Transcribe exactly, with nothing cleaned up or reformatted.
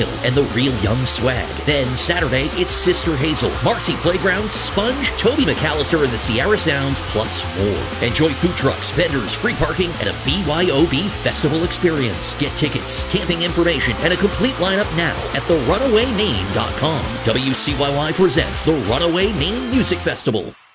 Hill and the Real Young Swag. Then Saturday, it's Sister Hazel, Marcy Playground, Sponge, Toby McAllister and the Sierra Sounds, plus more. Enjoy food trucks, vendors, free parking, and a B Y O B festival experience. Get tickets, camping information, and a complete lineup now at the runaway maine dot com. W C Y Y presents the Runaway Maine Music Festival.